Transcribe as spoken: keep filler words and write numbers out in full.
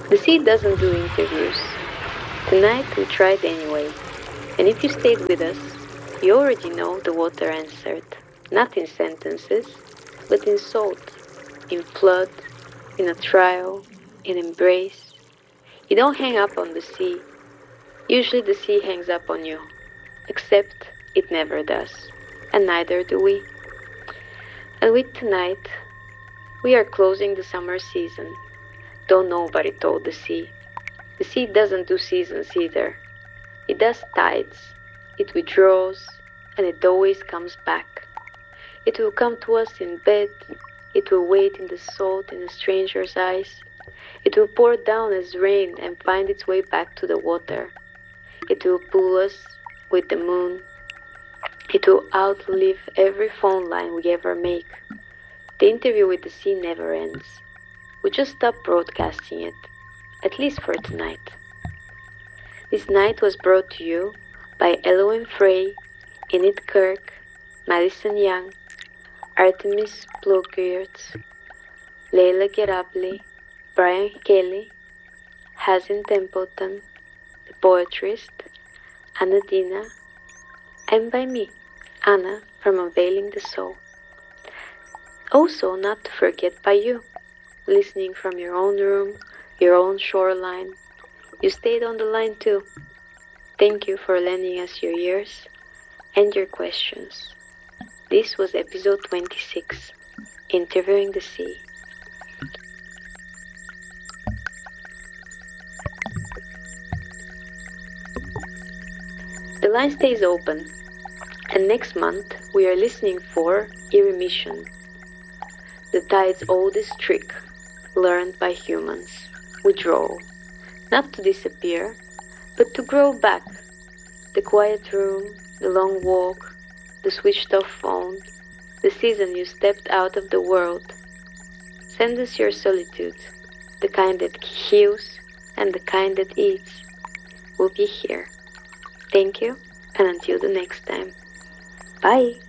The sea doesn't do interviews. Tonight we tried anyway. And if you stayed with us, you already know the water answered. Not in sentences, but in salt, in flood, in a trial, in embrace. You don't hang up on the sea. Usually the sea hangs up on you. Except it never does. And neither do we. And with tonight, we are closing the summer season. Though nobody told the sea. The sea doesn't do seasons either. It does tides. It withdraws, and it always comes back. It will come to us in bed. It will wait in the salt in a stranger's eyes. It will pour down as rain and find its way back to the water. It will pull us with the moon. It will outlive every phone line we ever make. The interview with the sea never ends. We just stop broadcasting it, at least for tonight. This night was brought to you by Elohim Frey, Enid Kirk, Madison Young, Artemis Blokgeertz, Leila Gerabli, Brian Kelly, Hazin Templeton, the poetrist, Anna Dina, and by me, Anna from Unveiling the Soul. Also, not to forget by you, listening from your own room, your own shoreline. You stayed on the line too. Thank you for lending us your ears and your questions. This was episode twenty-six, Interviewing the Sea. The line stays open, and next month we are listening for Irremission, the tide's oldest trick, learned by humans. Withdrawal, not to disappear, but to grow back. The quiet room, the long walk, the switched off phone, the season you stepped out of the world. Send us your solitude, the kind that heals and the kind that eats. We'll be here. Thank you, and until the next time. Bye!